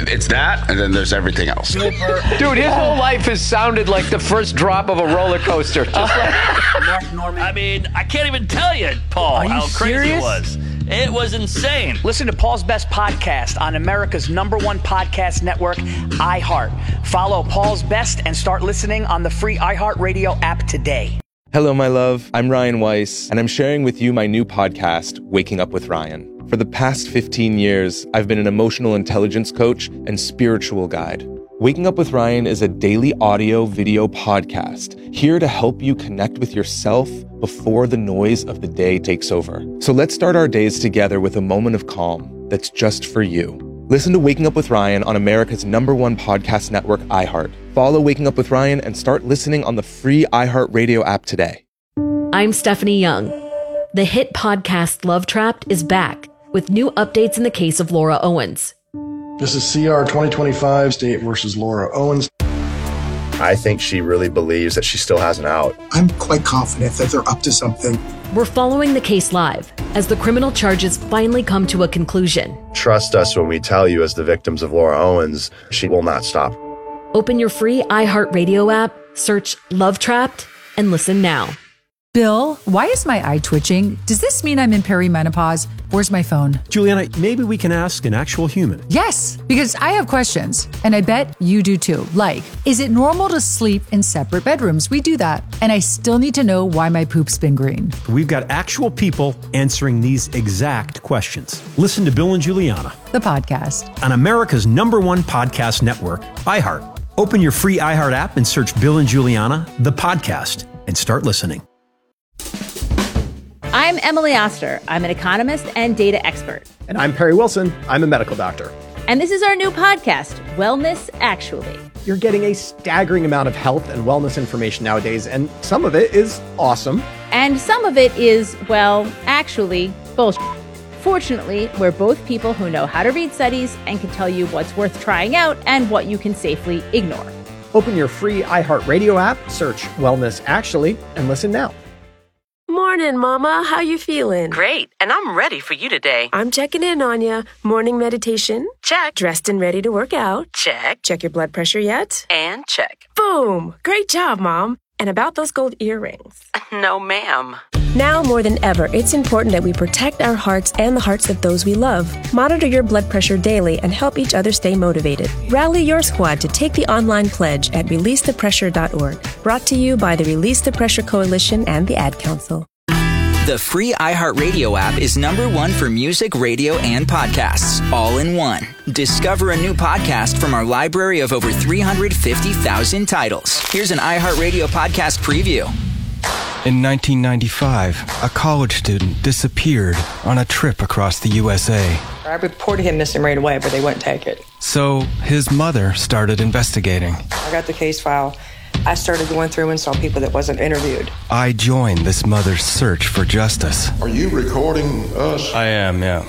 it's that, and then there's everything else. Dude, his whole life has sounded like the first drop of a roller coaster. Just like Norman. I mean, I can't even tell you, Paul, how crazy it was. It was insane. Listen to Paul's Best podcast on America's #1 podcast network, iHeart. Follow Paul's Best and start listening on the free iHeartRadio app today. Hello, my love. I'm Ryan Weiss, and I'm sharing with you my new podcast, Waking Up with Ryan. For the past 15 years, I've been an emotional intelligence coach and spiritual guide. Waking Up with Ryan is a daily audio-video podcast here to help you connect with yourself before the noise of the day takes over. So let's start our days together with a moment of calm that's just for you. Listen to Waking Up with Ryan on America's #1 podcast network, iHeart. Follow Waking Up with Ryan and start listening on the free iHeartRadio app today. I'm Stephanie Young. The hit podcast Love Trapped is back with new updates in the case of Laura Owens. This is CR 2025, State versus Laura Owens. I think she really believes that she still has an out. I'm quite confident that they're up to something. We're following the case live as the criminal charges finally come to a conclusion. Trust us when we tell you, as the victims of Laura Owens, she will not stop. Open your free iHeartRadio app, search Love Trapped, and listen now. Bill, why is my eye twitching? Does this mean I'm in perimenopause? Where's my phone? Juliana, maybe we can ask an actual human. Yes, because I have questions, and I bet you do too. Like, is it normal to sleep in separate bedrooms? We do that. And I still need to know why my poop's been green. We've got actual people answering these exact questions. Listen to Bill and Juliana, the podcast, on America's #1 podcast network, iHeart. Open your free iHeart app and search Bill and Juliana, the podcast, and start listening. I'm Emily Oster. I'm an economist and data expert. And I'm Perry Wilson. I'm a medical doctor. And this is our new podcast, Wellness Actually. You're getting a staggering amount of health and wellness information nowadays, and some of it is awesome. And some of it is, well, actually, bullshit. Fortunately, we're both people who know how to read studies and can tell you what's worth trying out and what you can safely ignore. Open your free iHeartRadio app, search Wellness Actually, and listen now. Morning, Mama. How you feeling? Great, and I'm ready for you today. I'm checking in on you. Morning meditation? Check. Dressed and ready to work out? Check. Check your blood pressure yet? And check. Boom! Great job, Mom. And about those gold earrings? No, ma'am. Now more than ever, it's important that we protect our hearts and the hearts of those we love. Monitor your blood pressure daily and help each other stay motivated. Rally your squad to take the online pledge at releasethepressure.org. Brought to you by the Release the Pressure Coalition and the Ad Council. The free iHeartRadio app is #1 for music, radio, and podcasts, all in one. Discover a new podcast from our library of over 350,000 titles. Here's an iHeartRadio podcast preview. In 1995, a college student disappeared on a trip across the USA. I reported him missing right away, but they wouldn't take it. So his mother started investigating. I got the case file. I started going through and saw people that wasn't interviewed. I joined this mother's search for justice. Are you recording us? I am, yeah.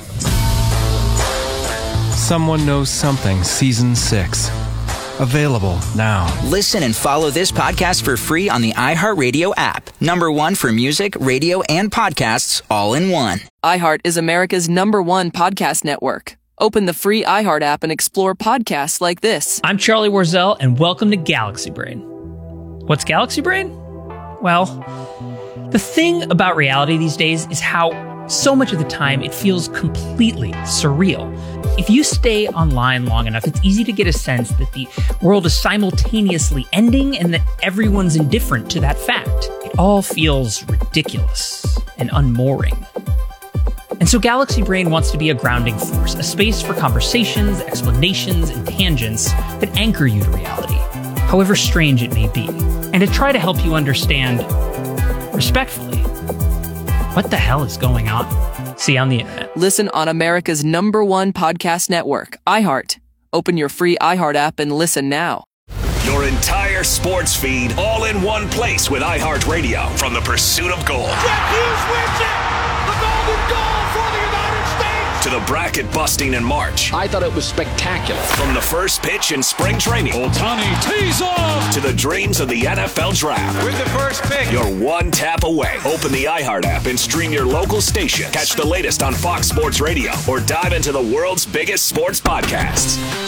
Someone Knows Something, Season 6. Available now. Listen and follow this podcast for free on the iHeartRadio app. #1 for music, radio, and podcasts, all in one. iHeart is America's #1 podcast network. Open the free iHeart app and explore podcasts like this. I'm Charlie Warzel, and welcome to Galaxy Brain. What's Galaxy Brain? Well, the thing about reality these days is how so much of the time it feels completely surreal. If you stay online long enough, it's easy to get a sense that the world is simultaneously ending and that everyone's indifferent to that fact. It all feels ridiculous and unmooring. And so Galaxy Brain wants to be a grounding force, a space for conversations, explanations, and tangents that anchor you to reality, however strange it may be, and to try to help you understand, respectfully, what the hell is going on. See you on the internet. Listen on America's #1 podcast network, iHeart. Open your free iHeart app and listen now. Your entire sports feed all in one place with iHeartRadio. From the pursuit of gold. Jeff Hughes wins it! The golden goal for the United States! To the bracket busting in March. I thought it was spectacular. From the first pitch in spring training. Ohtani tees off! To the dreams of the NFL Draft. With the first pick. You're one tap away. Open the iHeart app and stream your local station. Catch the latest on Fox Sports Radio or dive into the world's biggest sports podcasts. Search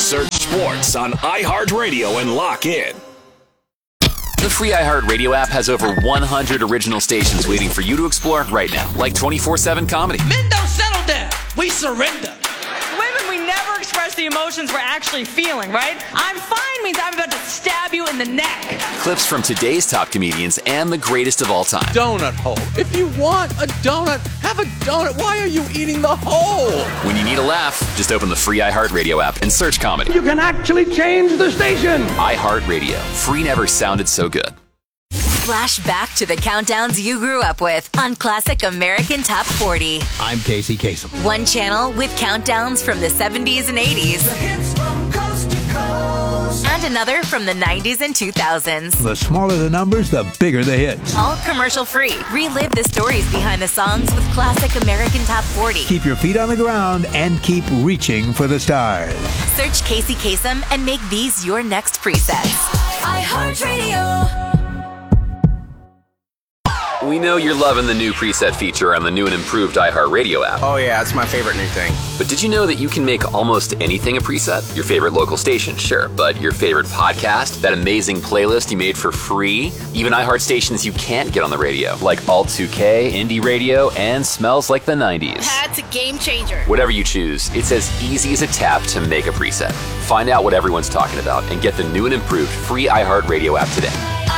sports on iHeartRadio and lock in. The free iHeartRadio app has over 100 original stations waiting for you to explore right now, like 24/7 comedy. Men don't settle down. We surrender. Women, we never express the emotions we're actually feeling, right? I'm fine means I'm about to stab you in the neck. Clips from today's top comedians and the greatest of all time. Donut hole. If you want a donut, have a donut. Why are you eating the hole? When you need a laugh, just open the free iHeartRadio app and search comedy. You can actually change the station. iHeartRadio. Free never sounded so good. Flash back to the countdowns you grew up with on Classic American Top 40. I'm Casey Kasem. One channel with countdowns from the 70s and 80s. The hits from coast to coast. And another from the 90s and 2000s. The smaller the numbers, the bigger the hits. All commercial free. Relive the stories behind the songs with Classic American Top 40. Keep your feet on the ground and keep reaching for the stars. Search Casey Kasem and make these your next presets. iHeartRadio. We know you're loving the new preset feature on the new and improved iHeartRadio app. Oh yeah, it's my favorite new thing. But did you know that you can make almost anything a preset? Your favorite local station, sure, but your favorite podcast, that amazing playlist you made for free, even iHeart stations you can't get on the radio, like Alt 2K, Indie Radio, and Smells Like the 90s. That's a game changer. Whatever you choose, it's as easy as a tap to make a preset. Find out what everyone's talking about and get the new and improved free iHeartRadio app today.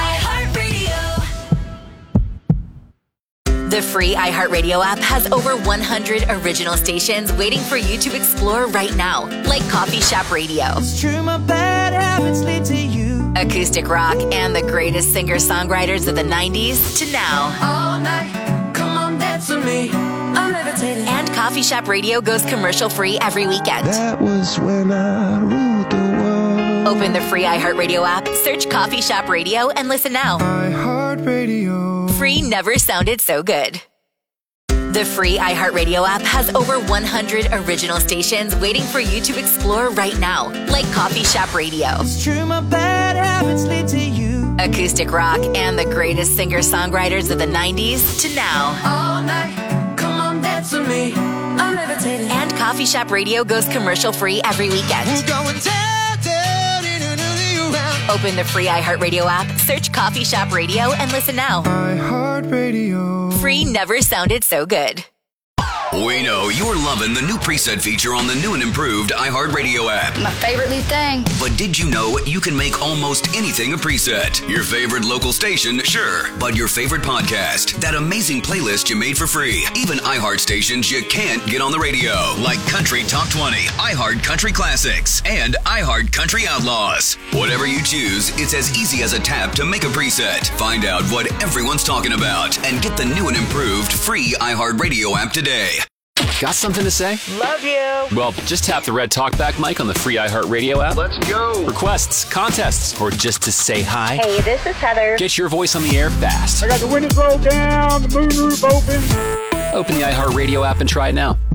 The free iHeartRadio app has over 100 original stations waiting for you to explore right now, like Coffee Shop Radio, It's true, my bad habits lead to you. acoustic rock, and the greatest singer-songwriters of the 90s to now. All night, come on, dance with me. I'm levitating. And Coffee Shop Radio goes commercial-free every weekend. That was when I ruled the world. Open the free iHeartRadio app, search Coffee Shop Radio, and listen now. iHeartRadio. Free never sounded so good. The free iHeartRadio app has over 100 original stations waiting for you to explore right now, like Coffee Shop Radio, It's true, my bad habits lead to you. acoustic rock, and the greatest singer-songwriters of the 90s to now. All night, come on, dance with me. I'm levitating. And Coffee Shop Radio goes commercial-free every weekend. We're going down, down, in another round. Open the free iHeartRadio app, search Coffee Shop Radio, and listen now. iHeartRadio. Free never sounded so good. We know you're loving the new preset feature on the new and improved iHeartRadio app. My favorite new thing. But did you know you can make almost anything a preset? Your favorite local station, sure. But your favorite podcast, that amazing playlist you made for free. Even iHeart stations you can't get on the radio, like Country Top 20, iHeart Country Classics, and iHeart Country Outlaws. Whatever you choose, it's as easy as a tap to make a preset. Find out what everyone's talking about and get the new and improved free iHeartRadio app today. Got something to say? Love you. Well, just tap the red talkback mic on the free iHeartRadio app. Let's go. Requests, contests, or just to say hi. Hey, this is Heather. Get your voice on the air fast. I got the windows rolled down, the moonroof open. Open the iHeartRadio app and try it now.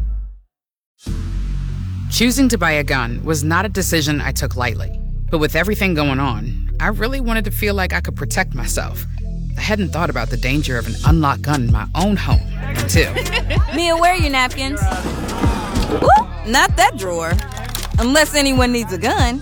Choosing to buy a gun was not a decision I took lightly. But with everything going on, I really wanted to feel like I could protect myself. I hadn't thought about the danger of an unlocked gun in my own home until... Mia, where are your napkins? Ooh, not that drawer. Unless anyone needs a gun.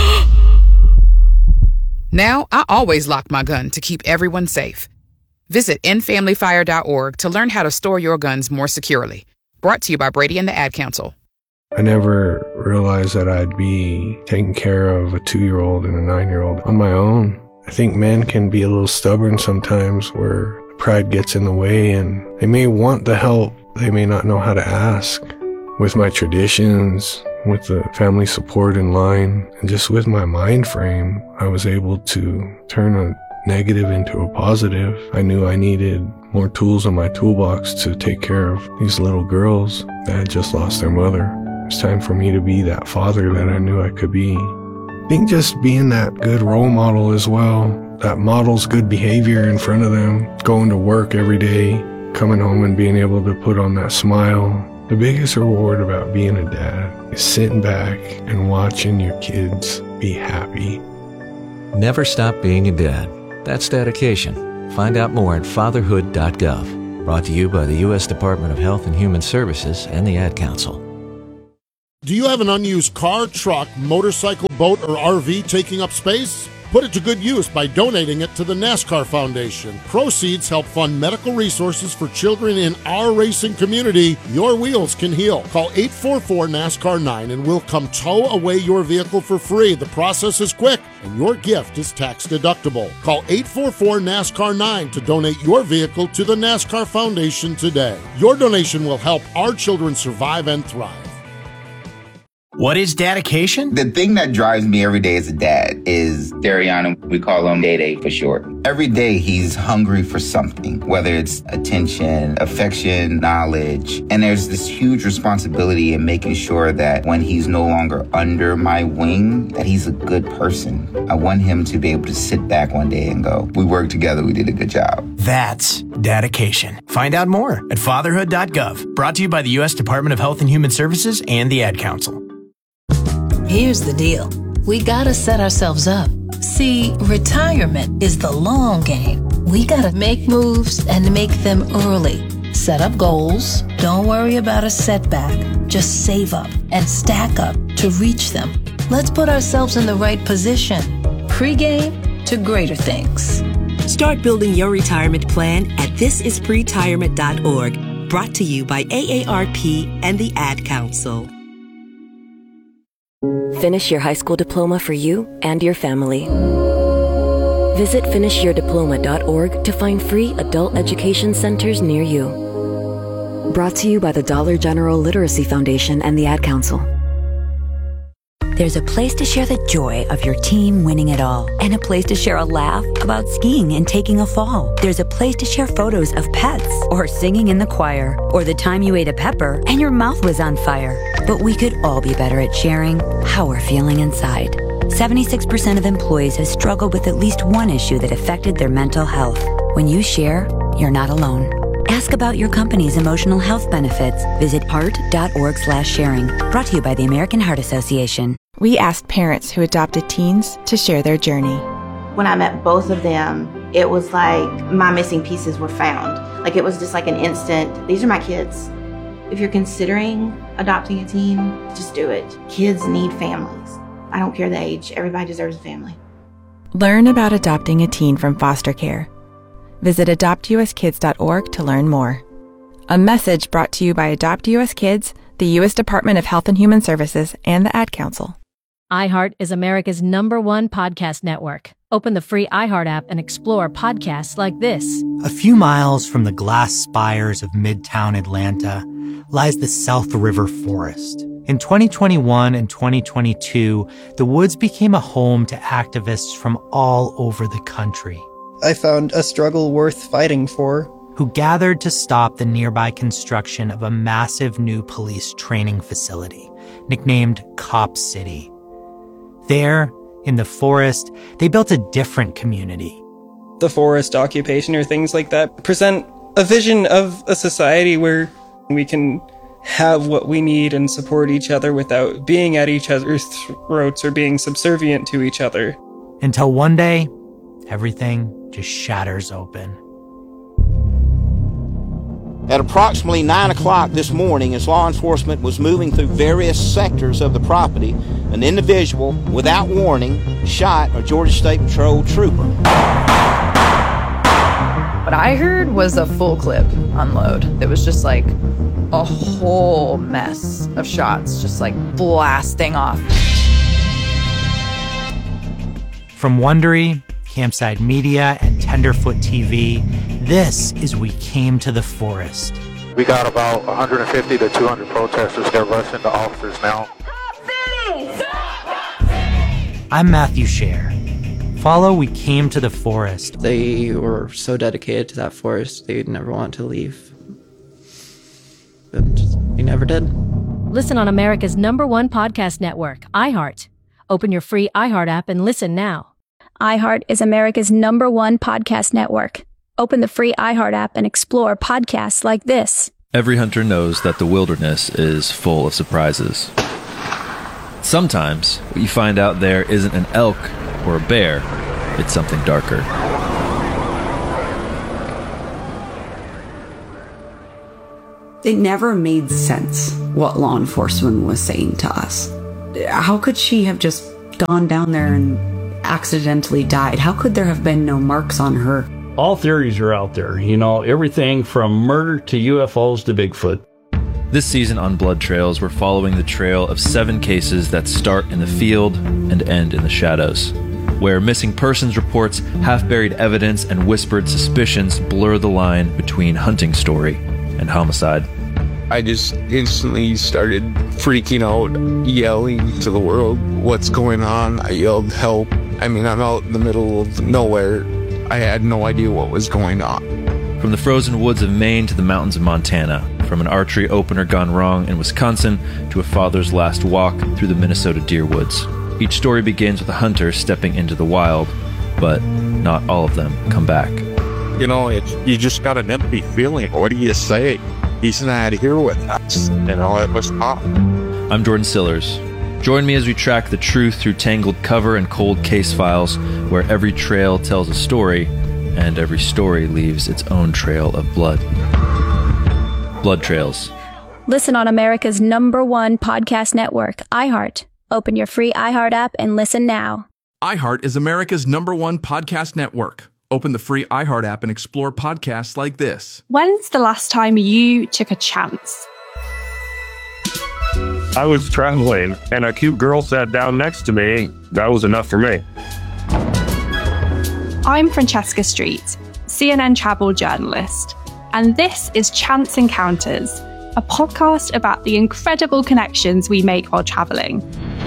Now, I always lock my gun to keep everyone safe. Visit endfamilyfire.org to learn how to store your guns more securely. Brought to you by Brady and the Ad Council. I never realized that I'd be taking care of a 2-year-old and a 9-year-old on my own. I think men can be a little stubborn sometimes where pride gets in the way and they may want the help, they may not know how to ask. With my traditions, with the family support in line, and just with my mind frame, I was able to turn a negative into a positive. I knew I needed more tools in my toolbox to take care of these little girls that had just lost their mother. It's time for me to be that father that I knew I could be. I think just being that good role model as well, that models good behavior in front of them, going to work every day, coming home and being able to put on that smile. The biggest reward about being a dad is sitting back and watching your kids be happy. Never stop being a dad. That's dedication. Find out more at fatherhood.gov. Brought to you by the U.S. Department of Health and Human Services and the Ad Council. Do you have an unused car, truck, motorcycle, boat, or RV taking up space? Put it to good use by donating it to the NASCAR Foundation. Proceeds help fund medical resources for children in our racing community. Your wheels can heal. Call 844-NASCAR-9 and we'll come tow away your vehicle for free. The process is quick and your gift is tax deductible. Call 844-NASCAR-9 to donate your vehicle to the NASCAR Foundation today. Your donation will help our children survive and thrive. What is dedication? The thing that drives me every day as a dad is Dariana. We call him Day Day for short. Every day he's hungry for something, whether it's attention, affection, knowledge. And there's this huge responsibility in making sure that when he's no longer under my wing, that he's a good person. I want him to be able to sit back one day and go, we worked together, we did a good job. That's dedication. Find out more at fatherhood.gov. Brought to you by the U.S. Department of Health and Human Services and the Ad Council. Here's the deal. We gotta set ourselves up. See, retirement is the long game. We gotta make moves and make them early. Set up goals. Don't worry about a setback. Just save up and stack up to reach them. Let's put ourselves in the right position. Pre-game to greater things. Start building your retirement plan at thisispretirement.org. Brought to you by AARP and the Ad Council. Finish your high school diploma for you and your family. Visit finishyourdiploma.org to find free adult education centers near you. Brought to you by the Dollar General Literacy Foundation and the Ad Council. There's a place to share the joy of your team winning it all, and a place to share a laugh about skiing and taking a fall. There's a place to share photos of pets, or singing in the choir, or the time you ate a pepper and your mouth was on fire. But we could all be better at sharing how we're feeling inside. 76% of employees have struggled with at least one issue that affected their mental health. When you share, you're not alone. Ask about your company's emotional health benefits. Visit heart.org/sharing. Brought to you by the American Heart Association. We asked parents who adopted teens to share their journey. When I met both of them, it was like my missing pieces were found. Like it was just like an instant, these are my kids. If you're considering adopting a teen, just do it. Kids need families. I don't care the age. Everybody deserves a family. Learn about adopting a teen from foster care. Visit adoptuskids.org to learn more. A message brought to you by Adopt US Kids, the U.S. Department of Health and Human Services, and the Ad Council. iHeart is America's #1 podcast network. Open the free iHeart app and explore podcasts like this. A few miles from the glass spires of Midtown Atlanta lies the South River Forest. In 2021 and 2022, the woods became a home to activists from all over the country. I found a struggle worth fighting for. Who gathered to stop the nearby construction of a massive new police training facility, nicknamed Cop City. There, in the forest, they built a different community. The forest occupation or things like that present a vision of a society where we can have what we need and support each other without being at each other's throats or being subservient to each other. Until one day, everything just shatters open. At approximately 9 o'clock this morning, as law enforcement was moving through various sectors of the property, an individual, without warning, shot a Georgia State Patrol trooper. What I heard was a full clip unload. It was just like a whole mess of shots, just like blasting off. From Wondery, Campside Media, and Tenderfoot TV, this is We Came to the Forest. We got about 150 to 200 protesters. They're rushing the officers now. I'm Matthew Scher. Follow We Came to the Forest. They were so dedicated to that forest, they'd never want to leave. And they never did. Listen on America's #1 podcast network, iHeart. Open your free iHeart app and listen now. iHeart is America's #1 podcast network. Open the free iHeart app and explore podcasts like this. Every hunter knows that the wilderness is full of surprises. Sometimes what you find out there isn't an elk or a bear, it's something darker. It never made sense what law enforcement was saying to us. How could she have just gone down there and accidentally died? How could there have been no marks on her? All theories are out there, everything from murder to UFOs to Bigfoot. This season on Blood Trails, we're following the trail of 7 cases that start in the field and end in the shadows, where missing persons reports, half-buried evidence, and whispered suspicions blur the line between hunting story and homicide. I just instantly started freaking out, yelling to the world, "What's going on?" I yelled, "Help." I'm out in the middle of nowhere. I had no idea what was going on. From the frozen woods of Maine to the mountains of Montana, from an archery opener gone wrong in Wisconsin to a father's last walk through the Minnesota deer woods. Each story begins with a hunter stepping into the wild, but not all of them come back. You just got an empty feeling. What do you say? He's not here with us. It was tough. I'm Jordan Sillers. Join me as we track the truth through tangled cover and cold case files, where every trail tells a story, and every story leaves its own trail of blood. Blood Trails. Listen on America's #1 podcast network, iHeart. Open your free iHeart app and listen now. iHeart is America's #1 podcast network. Open the free iHeart app and explore podcasts like this. When's the last time you took a chance? I was traveling and a cute girl sat down next to me. That was enough for me. I'm Francesca Street, CNN travel journalist, and this is Chance Encounters, a podcast about the incredible connections we make while traveling.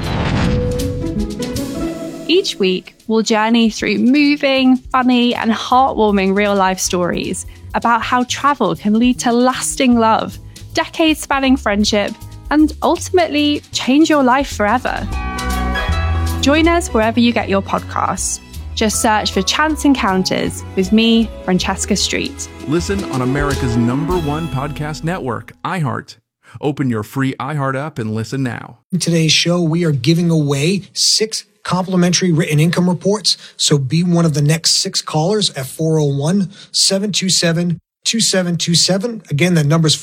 Each week, we'll journey through moving, funny, and heartwarming real-life stories about how travel can lead to lasting love, decades-spanning friendship, and ultimately change your life forever. Join us wherever you get your podcasts. Just search for Chance Encounters with me, Francesca Street. Listen on America's #1 podcast network, iHeart. Open your free iHeart app and listen now. In today's show, we are giving away 6 complimentary written income reports. So be one of the next 6 callers at 401-727-2727. Again, that number is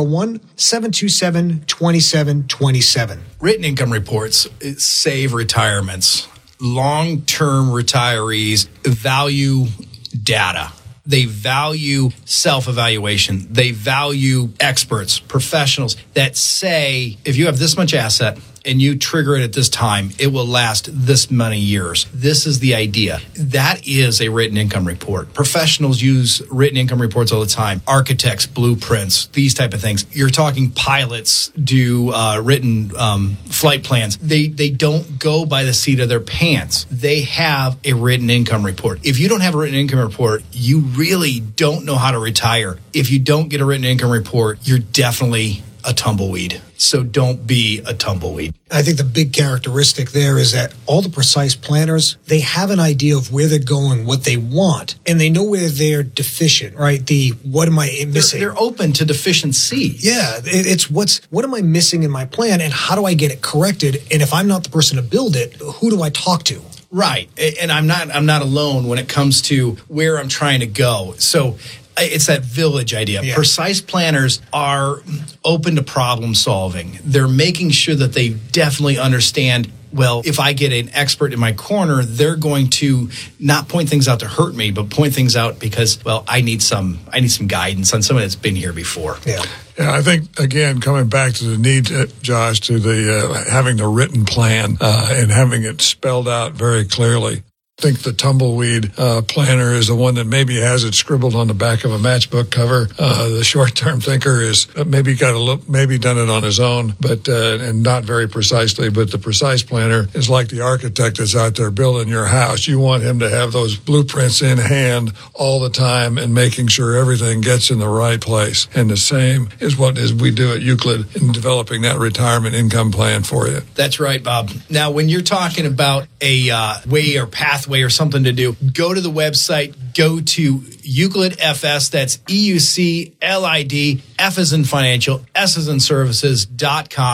401-727-2727. Written income reports save retirements. Long-term retirees value data. They value self-evaluation. They value experts, professionals that say, if you have this much asset and you trigger it at this time, it will last this many years. This is the idea. That is a written income report. Professionals use written income reports all the time. Architects, blueprints, these type of things. You're talking pilots do written flight plans. They don't go by the seat of their pants. They have a written income report. If you don't have a written income report, you really don't know how to retire. If you don't get a written income report, you're definitely a tumbleweed. So don't be a tumbleweed. I think the big characteristic there is that all the precise planners, they have an idea of where they're going, what they want, and they know where they're deficient, right? What am I missing? They're open to deficiency. Yeah, it's what am I missing in my plan, and how do I get it corrected? And if I'm not the person to build it, who do I talk to? Right. And I'm not alone when it comes to where I'm trying to go. So it's that village idea. Yeah. Precise planners are open to problem solving. They're making sure that they definitely understand, well, if I get an expert in my corner, they're going to not point things out to hurt me, but point things out because, well, I need some guidance on someone that's been here before. Yeah. Yeah, I think, again, coming back to the need, Josh, to the having the written plan and having it spelled out very clearly. I think the tumbleweed planner is the one that maybe has it scribbled on the back of a matchbook cover. The short-term thinker is maybe done it on his own, but and not very precisely. But the precise planner is like the architect that's out there building your house. You want him to have those blueprints in hand all the time and making sure everything gets in the right place. And the same is what we do at Euclid in developing that retirement income plan for you. That's right, Bob. Now, when you're talking about a way or pathway or something to do, go to the website, go to Euclid FS, that's EUCLID, F as in financial, S as in services.com.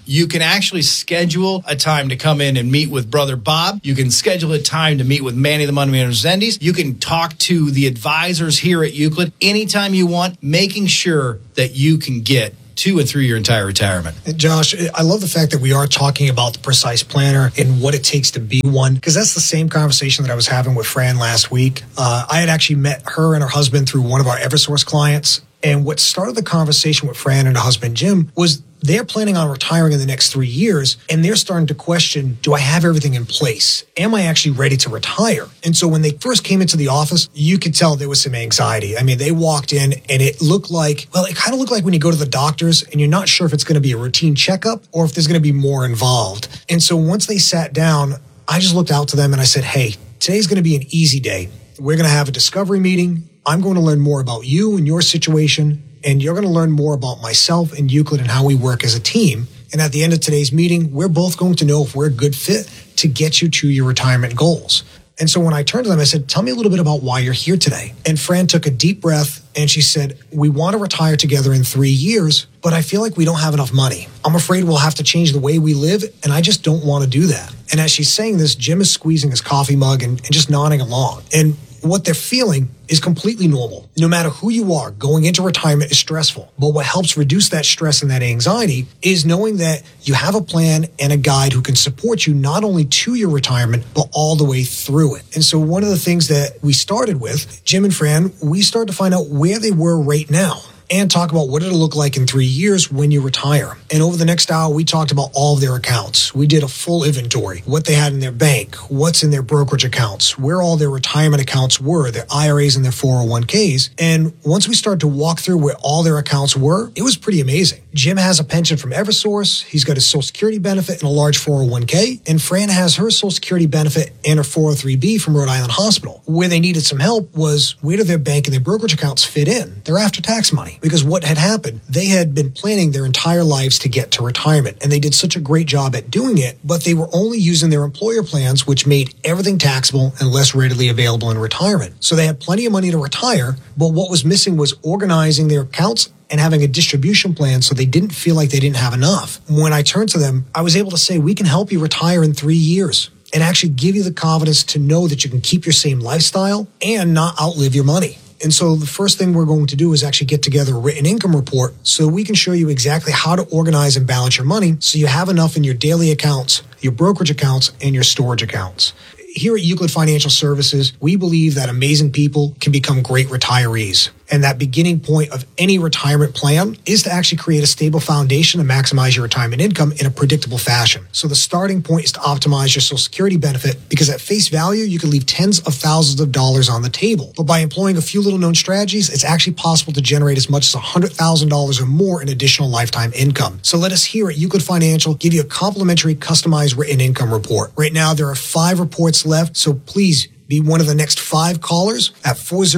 You can actually schedule a time to come in and meet with Brother Bob. You can schedule a time to meet with Manny the Money Manager Zendes. You can talk to the advisors here at Euclid anytime you want, making sure that you can get to and through your entire retirement. Josh, I love the fact that we are talking about the Precise Planner and what it takes to be one, because that's the same conversation that I was having with Fran last week. I had actually met her and her husband through one of our Eversource clients. And what started the conversation with Fran and her husband, Jim, was they're planning on retiring in the next 3 years, and they're starting to question, do I have everything in place? Am I actually ready to retire? And so when they first came into the office, you could tell there was some anxiety. I mean, they walked in and it looked like, well, it kind of looked like when you go to the doctors and you're not sure if it's going to be a routine checkup or if there's going to be more involved. And so once they sat down, I just looked out to them and I said, hey, today's going to be an easy day. We're going to have a discovery meeting. I'm going to learn more about you and your situation, and you're going to learn more about myself and Euclid and how we work as a team. And at the end of today's meeting, we're both going to know if we're a good fit to get you to your retirement goals. And so when I turned to them, I said, tell me a little bit about why you're here today. And Fran took a deep breath and she said, we want to retire together in 3 years, but I feel like we don't have enough money. I'm afraid we'll have to change the way we live, and I just don't want to do that. And as she's saying this, Jim is squeezing his coffee mug and just nodding along. And what they're feeling is completely normal. No matter who you are, going into retirement is stressful. But what helps reduce that stress and that anxiety is knowing that you have a plan and a guide who can support you not only to your retirement, but all the way through it. And so one of the things that we started with, Jim and Fran, we started to find out where they were right now and talk about what it'll look like in 3 years when you retire. And over the next hour, we talked about all of their accounts. We did a full inventory, what they had in their bank, what's in their brokerage accounts, where all their retirement accounts were, their IRAs and their 401ks. And once we started to walk through where all their accounts were, it was pretty amazing. Jim has a pension from Eversource. He's got his Social Security benefit and a large 401k. And Fran has her Social Security benefit and her 403b from Rhode Island Hospital. Where they needed some help was where do their bank and their brokerage accounts fit in? Their after-tax money. Because what had happened, they had been planning their entire lives to get to retirement, and they did such a great job at doing it, but they were only using their employer plans, which made everything taxable and less readily available in retirement. So they had plenty of money to retire, but what was missing was organizing their accounts and having a distribution plan so they didn't feel like they didn't have enough. When I turned to them, I was able to say, we can help you retire in 3 years and actually give you the confidence to know that you can keep your same lifestyle and not outlive your money. And so the first thing we're going to do is actually get together a written income report so we can show you exactly how to organize and balance your money so you have enough in your daily accounts, your brokerage accounts, and your storage accounts. Here at Euclid Financial Services, we believe that amazing people can become great retirees. And that beginning point of any retirement plan is to actually create a stable foundation to maximize your retirement income in a predictable fashion. So the starting point is to optimize your Social Security benefit because at face value, you can leave tens of thousands of dollars on the table. But by employing a few little known strategies, it's actually possible to generate as much as $100,000 or more in additional lifetime income. So let us here at Euclid Financial give you a complimentary customized written income report. Right now, there are 5 reports left, so please be one of the next 5 callers at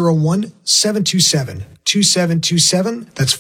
401-727-2727. That's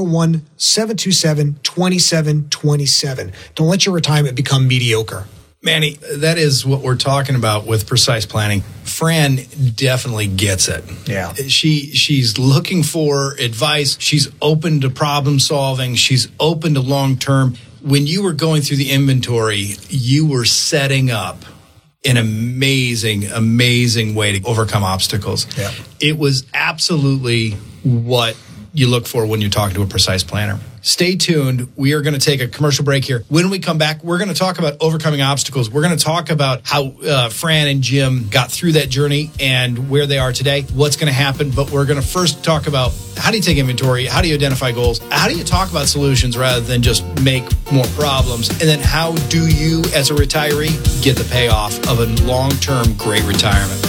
401-727-2727. Don't let your retirement become mediocre. Manny, that is what we're talking about with precise planning. Fran definitely gets it. Yeah. She's looking for advice. She's open to problem solving. She's open to long term. When you were going through the inventory, you were setting up an amazing, amazing way to overcome obstacles. Yeah. It was absolutely what you look for when you're talking to a precise planner. Stay tuned. We are going to take a commercial break here. When we come back, we're going to talk about overcoming obstacles. We're going to talk about how Fran and Jim got through that journey and where they are today, what's going to happen. But we're going to first talk about how do you take inventory? How do you identify goals? How do you talk about solutions rather than just make more problems? And then how do you, as a retiree, get the payoff of a long-term great retirement?